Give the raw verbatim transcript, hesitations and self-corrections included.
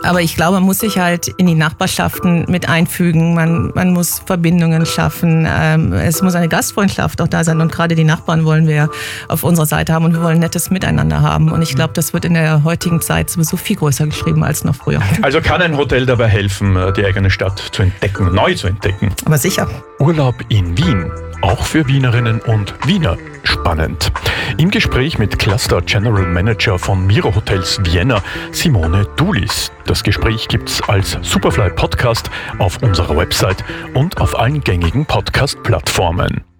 Aber ich glaube, man muss sich halt in die Nachbarschaften mit einfügen. Man, man muss Verbindungen schaffen. Ähm, es muss eine Gastfreundschaft auch da sein. Und gerade die Nachbarn wollen wir auf unserer Seite haben und wir wollen nettes Miteinander haben. Und ich glaube, das wird in der heutigen Zeit sowieso viel größer geschrieben als noch früher. Also kann ein Hotel dabei helfen, die eigene Stadt zu entdecken, neu zu entdecken? Aber sicher. Urlaub in Wien. Auch für Wienerinnen und Wiener spannend. Im Gespräch mit Cluster General Manager von Miro Hotels Vienna, Simone Dulis. Das Gespräch gibt's als Superfly Podcast auf unserer Website und auf allen gängigen Podcast-Plattformen.